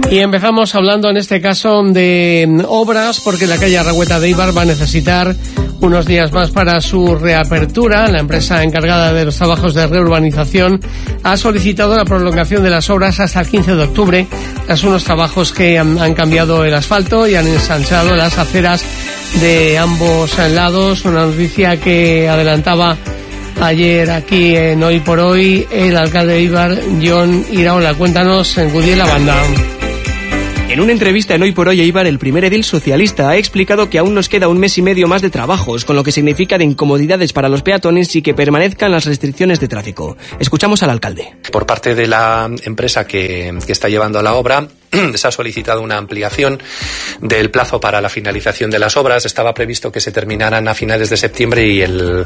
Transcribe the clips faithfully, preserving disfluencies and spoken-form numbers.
Y empezamos hablando en este caso de obras, porque la calle Arragüeta de Eibar va a necesitar unos días más para su reapertura. La empresa encargada de los trabajos de reurbanización ha solicitado la prolongación de las obras hasta el quince de octubre, tras unos trabajos que han, han cambiado el asfalto y han ensanchado las aceras de ambos lados. Una noticia que adelantaba ayer aquí en Hoy por Hoy el alcalde de Eibar, Jon Iraola. Cuéntanos, en Gudiel la banda. En una entrevista en Hoy por Hoy, Eibar, el primer edil socialista, ha explicado que aún nos queda un mes y medio más de trabajos, con lo que significa de incomodidades para los peatones y que permanezcan las restricciones de tráfico. Escuchamos al alcalde. Por parte de la empresa que, que está llevando la obra, se ha solicitado una ampliación del plazo para la finalización de las obras. Estaba previsto que se terminaran a finales de septiembre y, el,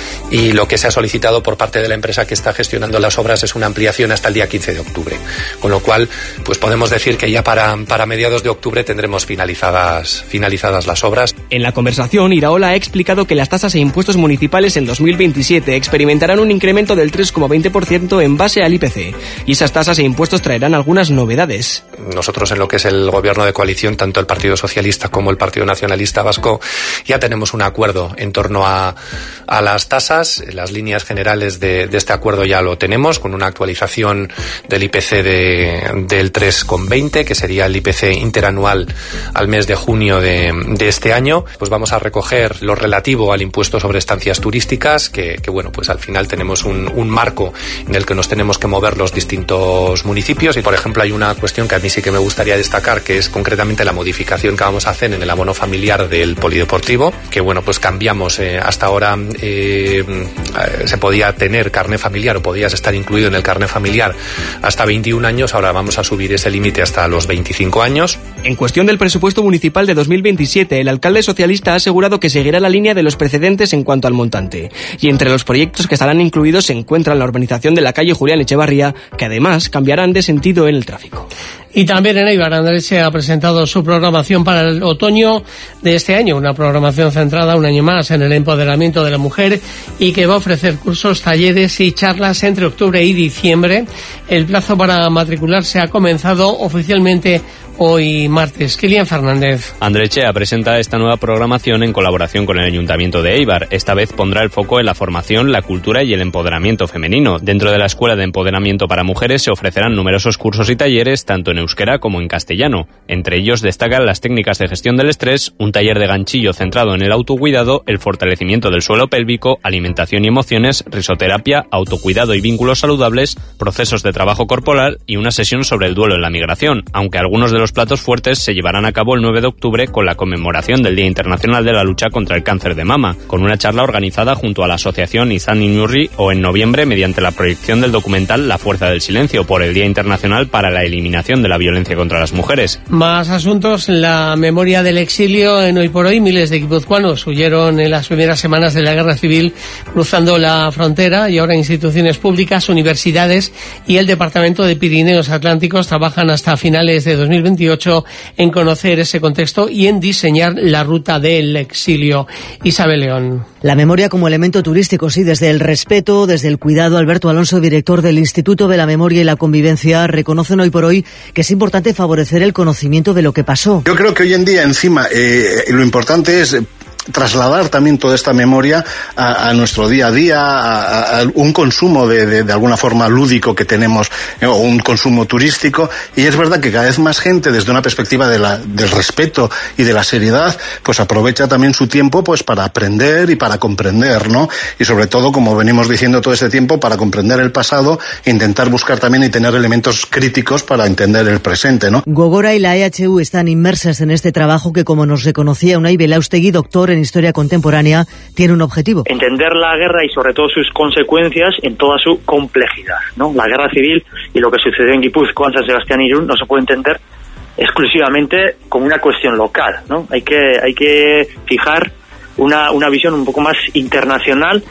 y lo que se ha solicitado por parte de la empresa que está gestionando las obras es una ampliación hasta el día quince de octubre. Con lo cual, pues podemos decir que ya para, para mediados de octubre tendremos finalizadas, finalizadas las obras. En la conversación, Iraola ha explicado que las tasas e impuestos municipales en dos mil veintisiete experimentarán un incremento del tres coma veinte por ciento en base al I P C. Y esas tasas e impuestos traerán algunas novedades. Nosotros en lo que es el gobierno de coalición, tanto el Partido Socialista como el Partido Nacionalista Vasco, ya tenemos un acuerdo en torno a, a las tasas. Las líneas generales de, de este acuerdo ya lo tenemos, con una actualización del I P C de, del tres coma veinte, que sería el I P C interanual al mes de junio de, de este año. Pues vamos a recoger lo relativo al impuesto sobre estancias turísticas, que, que bueno, pues al final tenemos un, un marco en el que nos tenemos que mover los distintos municipios. Y por ejemplo hay una cuestión que a mí sí que me gustaría destacar, que es concretamente la modificación que vamos a hacer en el abono familiar del polideportivo, que bueno, pues cambiamos, eh, hasta ahora eh, se podía tener carné familiar o podías estar incluido en el carné familiar hasta veintiún años, ahora vamos a subir ese límite hasta los veinticinco años. En cuestión del presupuesto municipal de dos mil veintisiete, el alcalde socialista ha asegurado que seguirá la línea de los precedentes en cuanto al montante, y entre los proyectos que estarán incluidos se encuentran la urbanización de la calle Julián Echevarría, que además cambiarán de sentido en el tráfico. Y también en Eibar, Andrés se ha presentado su programación para el otoño de este año, una programación centrada un año más en el empoderamiento de la mujer y que va a ofrecer cursos, talleres y charlas entre octubre y diciembre. El plazo para matricularse ha comenzado oficialmente hoy martes. Kilian Fernández. Andrechea presenta esta nueva programación en colaboración con el Ayuntamiento de Eibar. Esta vez pondrá el foco en la formación, la cultura y el empoderamiento femenino. Dentro de la Escuela de Empoderamiento para Mujeres se ofrecerán numerosos cursos y talleres, tanto en euskera como en castellano. Entre ellos destacan las técnicas de gestión del estrés, un taller de ganchillo centrado en el autocuidado, el fortalecimiento del suelo pélvico, alimentación y emociones, risoterapia, autocuidado y vínculos saludables, procesos de trabajo corporal y una sesión sobre el duelo en la migración, aunque algunos de los platos fuertes se llevarán a cabo el nueve de octubre con la conmemoración del Día Internacional de la Lucha contra el Cáncer de Mama, con una charla organizada junto a la asociación Izan Inurri, o en noviembre mediante la proyección del documental La Fuerza del Silencio por el Día Internacional para la Eliminación de la Violencia contra las Mujeres. Más asuntos. La memoria del exilio en Hoy por Hoy. Miles de guipuzcoanos huyeron en las primeras semanas de la Guerra Civil cruzando la frontera, y ahora instituciones públicas, universidades y el Departamento de Pirineos Atlánticos trabajan hasta finales de dos mil veintiocho en conocer ese contexto y en diseñar la ruta del exilio. Isabel León. La memoria como elemento turístico, sí, desde el respeto, desde el cuidado. Alberto Alonso, director del Instituto de la Memoria y la Convivencia, reconocen Hoy por Hoy que es importante favorecer el conocimiento de lo que pasó. Yo creo que hoy en día, encima, eh, lo importante es trasladar también toda esta memoria a, a nuestro día a día, a, a un consumo de, de, de alguna forma lúdico que tenemos, eh, o un consumo turístico, y es verdad que cada vez más gente, desde una perspectiva de la, del respeto y de la seriedad, pues aprovecha también su tiempo pues para aprender y para comprender, ¿no? Y sobre todo, como venimos diciendo todo este tiempo, para comprender el pasado, intentar buscar también y tener elementos críticos para entender el presente, ¿no? Gogora y la E H U están inmersas en este trabajo que, como nos reconocía Unai Belaustegui, doctor en Historia Contemporánea, tiene un objetivo. Entender la guerra y sobre todo sus consecuencias en toda su complejidad, ¿no? La guerra civil y lo que sucedió en Guipúzcoa, en San Sebastián y Irún, no se puede entender exclusivamente como una cuestión local, ¿no? Hay que, hay que fijar una, una visión un poco más internacional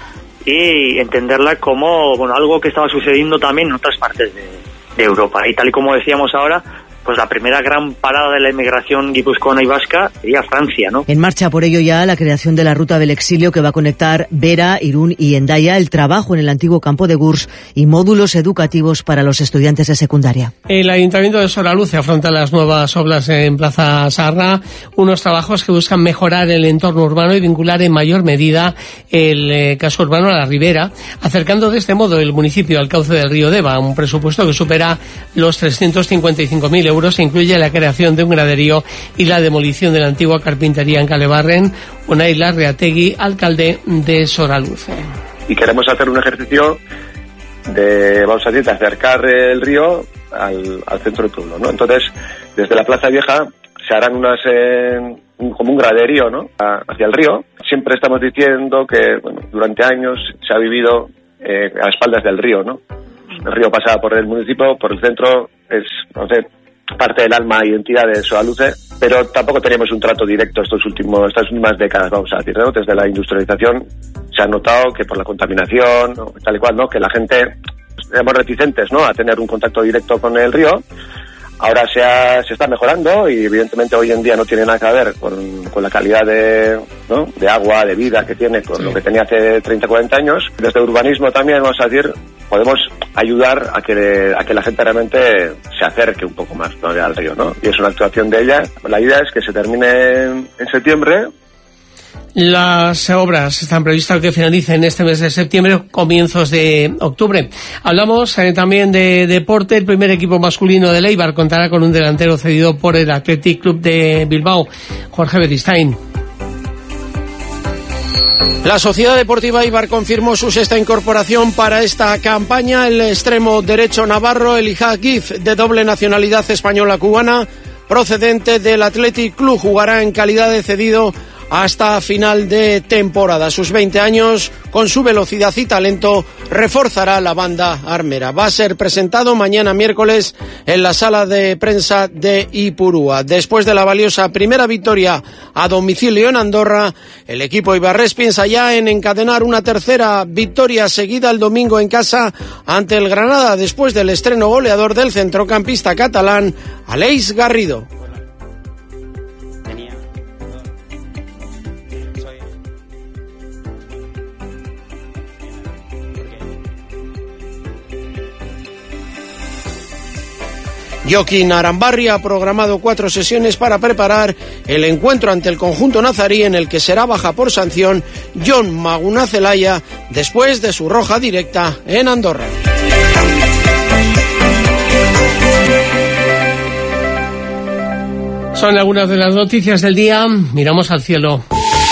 y entenderla como, bueno, algo que estaba sucediendo también en otras partes de, de Europa. Y tal y como decíamos ahora, pues la primera gran parada de la inmigración guipuzcoana y vasca sería Francia, ¿no? En marcha por ello ya la creación de la ruta del exilio que va a conectar Vera, Irún y Hendaya, el trabajo en el antiguo campo de Gurs y módulos educativos para los estudiantes de secundaria. El Ayuntamiento de Soraluce afronta las nuevas obras en Plaza Sarra, unos trabajos que buscan mejorar el entorno urbano y vincular en mayor medida el eh, caso urbano a la ribera, acercando de este modo el municipio al cauce del río Deva, un presupuesto que supera los trescientos cincuenta y cinco mil euros e incluye la creación de un graderío y la demolición de la antigua carpintería en Calebarren. Unai Larreategui, alcalde de Soraluce. Y queremos hacer un ejercicio de, vamos a decir, de acercar el río al, al centro del pueblo, ¿no? Entonces, desde la Plaza Vieja se harán unas, eh, un, como un graderío, ¿no?, a, hacia el río. Siempre estamos diciendo que, bueno, durante años se ha vivido eh, a espaldas del río, ¿no? El río pasaba por el municipio, por el centro, es, no sé, parte del alma e identidad de Soraluce, pero tampoco teníamos un trato directo estos últimos, estas últimas décadas, vamos a decir, ¿no? Desde la industrialización se ha notado que por la contaminación, ¿no?, tal y cual, ¿no?, que la gente, éramos reticentes, ¿no?, a tener un contacto directo con el río. Ahora se, ha, se está mejorando y evidentemente hoy en día no tiene nada que ver con, con la calidad de, ¿no?, de agua, de vida que tiene con sí. lo que tenía hace treinta, cuarenta años. Desde urbanismo también, vamos a decir, podemos ayudar a que, a que la gente realmente se acerque un poco más, ¿no?, al río, ¿no? Y es una actuación de ella. La idea es que se termine en, en septiembre. Las obras están previstas que finalicen este mes de septiembre, comienzos de octubre. Hablamos eh, también de deporte. El primer equipo masculino del Eibar contará con un delantero cedido por el Athletic Club de Bilbao, Jorge Beristain. La Sociedad Deportiva Eibar confirmó su sexta incorporación para esta campaña. El extremo derecho navarro, Elijah Gif, de doble nacionalidad española-cubana, procedente del Athletic Club, jugará en calidad de cedido hasta final de temporada. A sus veinte años, con su velocidad y talento, reforzará la banda armera. Va a ser presentado mañana miércoles en la sala de prensa de Ipurúa. Después de la valiosa primera victoria a domicilio en Andorra, el equipo ibarrés piensa ya en encadenar una tercera victoria seguida el domingo en casa ante el Granada, después del estreno goleador del centrocampista catalán Aleix Garrido. Joaquín Arambarri ha programado cuatro sesiones para preparar el encuentro ante el conjunto nazarí, en el que será baja por sanción Jon Maguna Zelaya después de su roja directa en Andorra. Son algunas de las noticias del día. Miramos al cielo.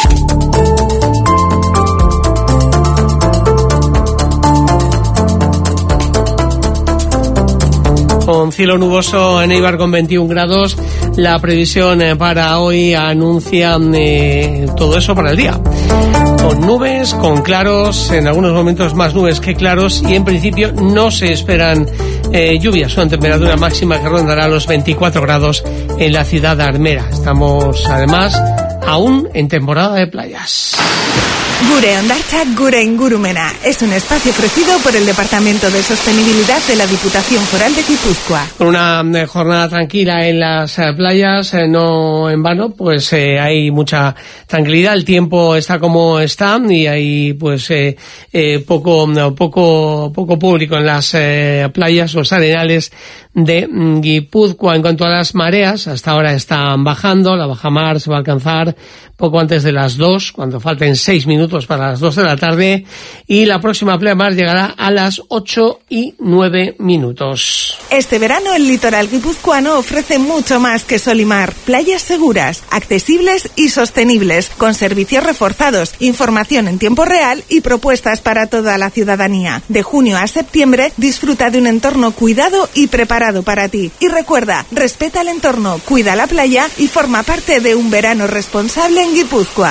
Con cielo nuboso en Eibar con veintiún grados, la previsión para hoy anuncia eh, todo eso para el día. Con nubes, con claros, en algunos momentos más nubes que claros, y en principio no se esperan eh, lluvias. Una temperatura máxima que rondará los veinticuatro grados en la ciudad de Armera. Estamos además aún en temporada de playas. Gure Ondartza, Gure Ingurumena es un espacio ofrecido por el Departamento de Sostenibilidad de la Diputación Foral de Guipúzcoa. Con una eh, jornada tranquila en las eh, playas, eh, no en vano, pues eh, hay mucha tranquilidad. El tiempo está como está y hay pues eh, eh, poco, no, poco, poco público en las eh, playas, los arenales de Guipúzcoa. En cuanto a las mareas, hasta ahora están bajando. La bajamar se va a alcanzar poco antes de las dos, cuando falten seis minutos para las dos de la tarde, y la próxima pleamar llegará a las ocho y nueve minutos. Este verano el litoral guipuzcoano ofrece mucho más que sol y mar. Playas seguras, accesibles y sostenibles, con servicios reforzados, información en tiempo real y propuestas para toda la ciudadanía. De junio a septiembre disfruta de un entorno cuidado y preparado para ti. Y recuerda, respeta el entorno, cuida la playa y forma parte de un verano responsable en Guipúzcoa.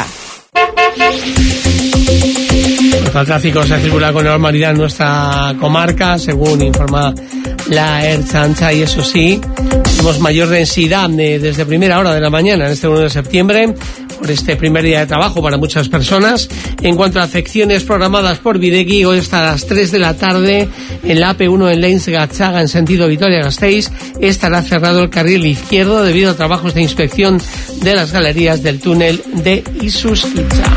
El tráfico se circula con normalidad en nuestra comarca, según informa la Ertzaintza, y eso sí, tenemos mayor densidad de, desde primera hora de la mañana en este uno de septiembre por este primer día de trabajo para muchas personas. En cuanto a afecciones programadas por Bidegi, hoy hasta las tres de la tarde en la A P uno en Leins-Gatzaga en sentido Vitoria-Gasteiz estará cerrado el carril izquierdo debido a trabajos de inspección de las galerías del túnel de Isuskitza.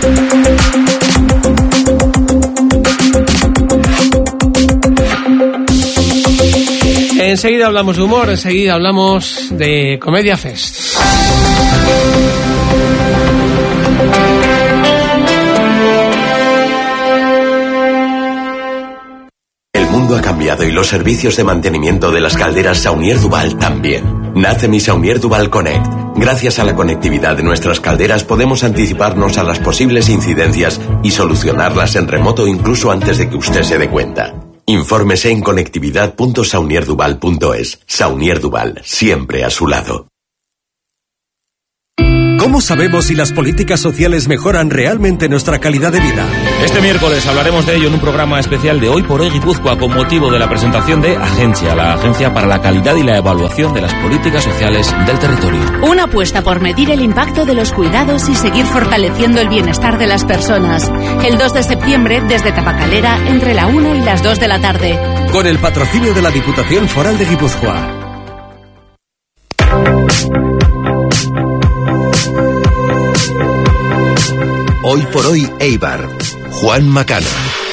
Enseguida hablamos de humor, enseguida hablamos de Comedia Fest. El mundo ha cambiado y los servicios de mantenimiento de las calderas Saunier Duval también. Nace mi Saunier Duval Connect. Gracias a la conectividad de nuestras calderas podemos anticiparnos a las posibles incidencias y solucionarlas en remoto incluso antes de que usted se dé cuenta. Infórmese en conectividad punto saunier duval punto es. Saunier Duval, siempre a su lado. ¿Cómo sabemos si las políticas sociales mejoran realmente nuestra calidad de vida? Este miércoles hablaremos de ello en un programa especial de Hoy por Hoy Guipúzcoa con motivo de la presentación de Agencia, la Agencia para la Calidad y la Evaluación de las Políticas Sociales del Territorio. Una apuesta por medir el impacto de los cuidados y seguir fortaleciendo el bienestar de las personas. El dos de septiembre, desde Tabacalera, entre la una y las dos de la tarde. Con el patrocinio de la Diputación Foral de Guipúzcoa. Hoy por Hoy Eibar. Juan Macana.